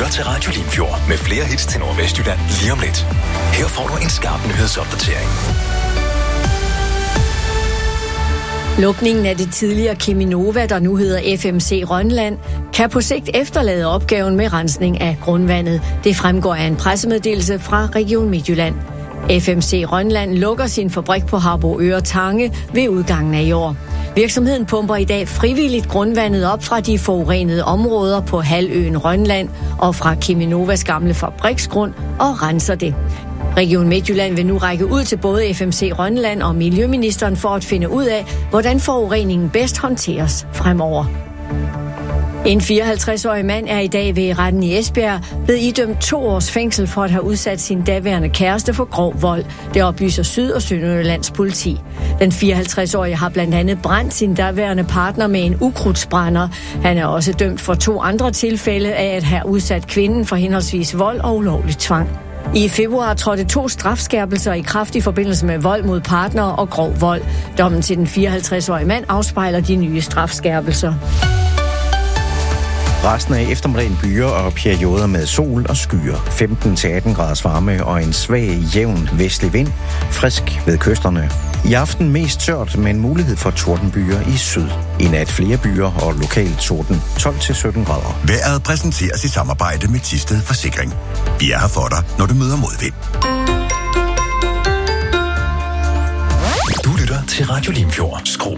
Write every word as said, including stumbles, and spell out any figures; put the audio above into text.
lytter til Radio Limfjord med flere hits til Nordvestjylland lige om lidt. Her får du en skarp nyhedsopdatering. Lukningen af det tidligere Cheminova, der nu hedder F M C Rønland, kan på sigt efterlade opgaven med rensning af grundvandet. Det fremgår af en pressemeddelelse fra Region Midtjylland. F M C Rønland lukker sin fabrik på Harboøre Tange ved udgangen af i år. Virksomheden pumper i dag frivilligt grundvandet op fra de forurenede områder på halvøen Rønland og fra Cheminovas gamle fabriksgrund og renser det. Region Midtjylland vil nu række ud til både F M C Rønland og Miljøministeren for at finde ud af, hvordan forureningen bedst håndteres fremover. En fireoghalvtreds-årig mand er i dag ved retten i Esbjerg blevet idømt to års fængsel for at have udsat sin daværende kæreste for grov vold. Det oplyser Syd- og Sønderjyllands politi. Den fireoghalvtreds-årige har blandt andet brændt sin daværende partner med en ukrudtsbrænder. Han er også dømt for to andre tilfælde af at have udsat kvinden for henholdsvis vold og ulovlig tvang. I februar trådte to strafskærpelser i kraft i forbindelse med vold mod partnere og grov vold. Dommen til den fireoghalvtreds-årige mand afspejler de nye strafskærpelser. Resten af eftermiddagen byer og perioder med sol og skyer. femten til atten graders varme og en svag, jævn vestlig vind. Frisk ved kysterne. I aften mest tørt, men mulighed for tordenbyer i syd. I nat flere byer og lokal torden. tolv til sytten grader. Vejret præsenteres i samarbejde med Thisted Forsikring. Vi er her for dig, når du møder modvind. Du lytter til Radio Limfjord. Skru